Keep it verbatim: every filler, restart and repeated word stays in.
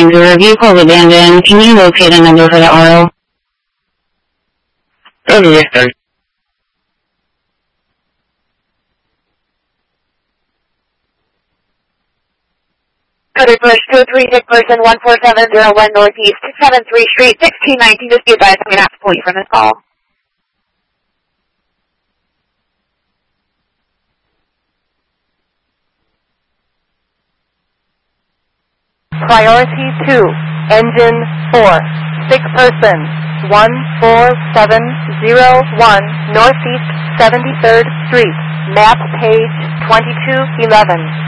Vancouver. Vehicle is abandoned. Can you locate a number for the R O? Oh, yes, sir. Cutter Bush, two three six person one four seven zero one Northeast seventh Street, sixteen nineteen. Just be advised, I'm going to have to pull you from this call. Priority two, engine four, sick person, one four seven zero one Northeast seventy-third Street, map page twenty-two eleven.